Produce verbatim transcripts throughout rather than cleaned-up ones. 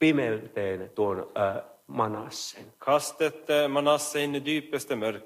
pimeyteen tuon äh, Manassen. Kastet Manasse in i djupaste mörker.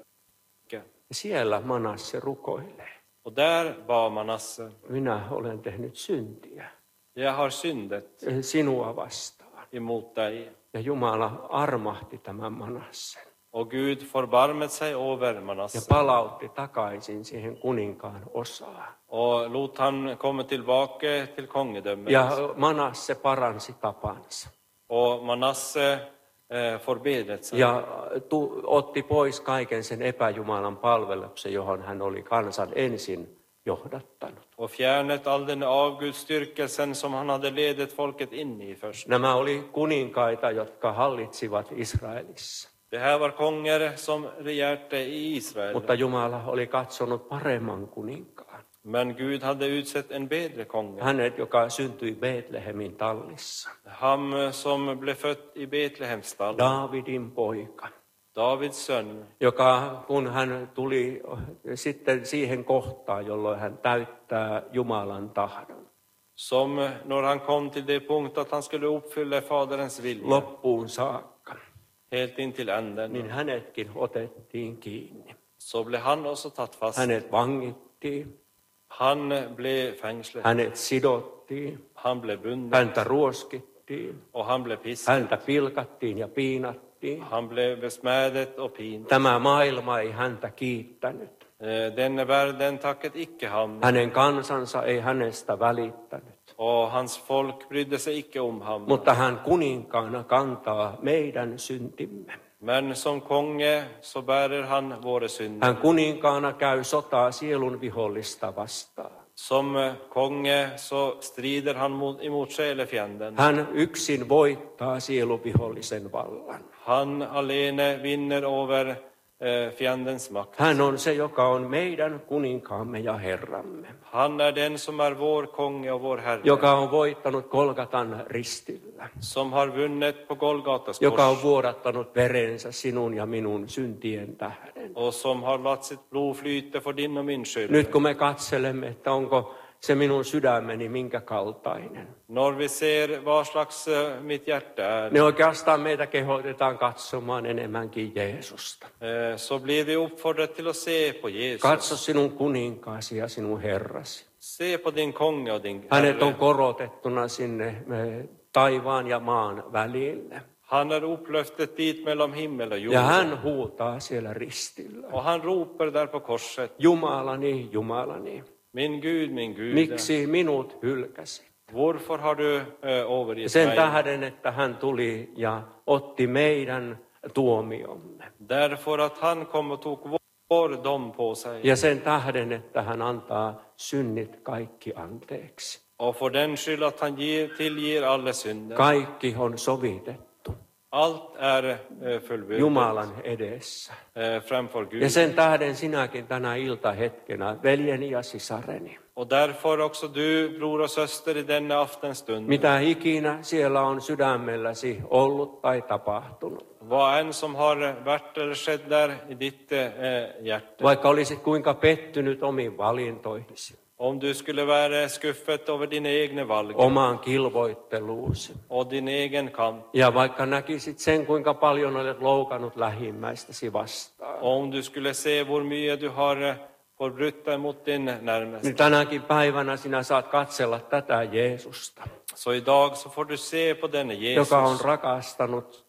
Siellä Manasse rukoilee. Och där var Manasse. Minä olen tehnyt syntiä Jag har syndet sinua vastaan. emot dig. Ja Jumala armahti tämän Manassen. Och Gud förbarmet sig över Ja Manasse. palautti takaisin siihen kuninkaan osaan. Och låt han komma tillbaka till kongedömet. Ja Manasse paransi tapansa. Och Manasse eh, förbedret sig. Ja tu, otti pois kaiken sen epäjumalan palveluksen, johon hän oli kansan ensin johdattanut. Och fjärnet all den avgudstyrkelsen som han hade ledet folket in i först. Nämä oli kuninkaita, jotka hallitsivat Israelissa. Det här var konger som regerte i Israel. Mutta Jumala oli katsonut paremman kuninkaan. Men Gud hade utsett en bättre konge. Hänet, joka syntyi Betlehemin tallissa. Han som blev född i Betlehems stall. Daavidin poika. Davids son. Joka kun hän tuli sitten siihen kohtaan, jolloin hän täyttää Jumalan tahdon. Som när han kom till det punkt att han skulle uppfylla faderens vilja. Loppuun saakka. Helt in till änden. Niin hänetkin otettiin kiinni. Så blev han också tatt fast. Hänet vangittiin. Han blev fängslad. Hänet sidottiin. Han blev bunden. Häntä ruoskittiin. Och han blev piskad. Häntä pilkattiin ja piinattiin. Han blev besmädet och pinad. Tämä maailma ei häntä kiittänyt. Denna världen tacket icke han. Hänen kansansa ei hänestä välittänyt. Och hans folk brydde sig icke om han. Mutta hän kuninkaana kantaa meidän syntimme. Men som konge så bärer han våra synder. Hän kuninkaana käy sotaa sielun vihollista vastaan. Som konge så strider han mot, emot själefienden. Hän yksin voittaa sieluvihollisen vallan. Han alene vinner över eh, fiendens makt. Hän on se, joka on meidän kuninkaamme ja Herramme. Han är den som är vår konge och vår herre. Joka on voittanut Golgatan ristillä. Som har vunnit på Golgatas Joka on kors. vuodattanut verensä sinun ja minun syntien tähden. Och som har låtit sitt blod flyta för din och min skyld. Nyt kun me katselemme, että onko se minun sydämeni minkä kaltainen. När vi ser vad slags eh, mitt hjärta är. Ne oikeastaan meitä kehotetaan katsomaan enemmänkin Jeesusta. Eh, så blir vi uppfordrat till att se på Jesus. Katso sinun kuninkaasi ja sinun Herrasi. Se på din konge och din Hänet on herre. korotettuna sinne eh, taivaan ja maan välille. Han är upplöftet dit mellan himmel och jord. Ja hän huutaa siellä ristillä. Och han ropar där på korset. Jumalani, Jumalani, Min Gud, min Gud. miksi minut hylkäsit? Varför har du äh, övergett Sen mig? tähden, että hän tuli ja otti meidän tuomiomme. Därför att han kom och tog vår dom på sig. Ja sen tähden, että hän antaa synnit kaikki anteeksi. Och för den skull att han ger, tillger alla synder. Kaikki on sovitettu Allt är äh, fullbyrdat Jumalan edessä. äh, framför Gud. Ja sen tähden sinäkin tänä iltahetkenä, veljeni ja sisareni. Och därför också du, bror och syster, i denna aftenstund. Mitä ikinä siellä on sydämelläsi ollut tai tapahtunut. Vad än som har varit eller skett där i ditt äh, hjärta. Vaikka olisit kuinka pettynyt omiin valintoihisi. Om du skulle vara skuffet över dina egna valg Omaan kilvoitteluusi. och din egen kamp. Ja vaikka näkisit sen, kuinka paljon olet loukannut lähimmäistäsi vastaan. Och om du skulle se hur mycket du har förbrutit mot din närmaste. Niin tänäkin päivänä sinä saat katsella tätä Jeesusta, Så idag så får du se på denne Jesus. joka on rakastanut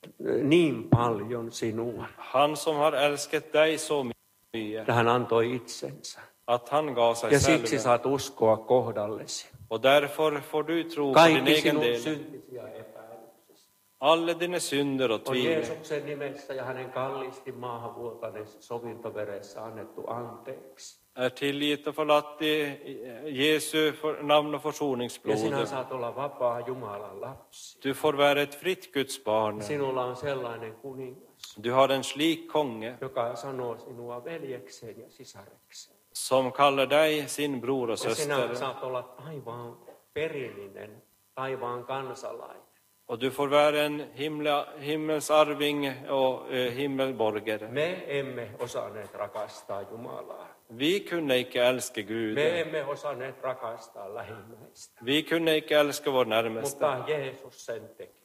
niin paljon sinua. Han som har älskat dig så mycket Että hän antoi itsensä. att han gav sig Ja siksi själv. saat uskoa kohdallesi. Och därför får du tro på din Kaikki egen sinun del. syntisi ja epäilyksesi Alla dina synder och on tvivel Jeesuksen nimessä ja hänen kalliisti maahan vuotaneessa sovintoveressä annettu anteeksi. är tillgivet och förlatt i Jesu för- namn och Ja försoningsblod. sinä saat olla vapaa Jumalan lapsi. Du får vara ett fritt Guds barn. Sinulla on sellainen kuningas, Du har en slik konge joka sanoo sinua veljekseen ja sisarekseen. som kallar dig sin bror och Ja sinä syster. saat olla taivaan perillinen, taivaan kansalainen. Och du får vara en himla, himmelsarving och eh, himmelborgare. Me emme osanneet rakastaa Jumalaa. Vi kunde icke älska Gud. Me emme osanneet rakastaa lähimmäistä. Vi kunde icke älska vår närmaste. Mutta Jeesus sen teki.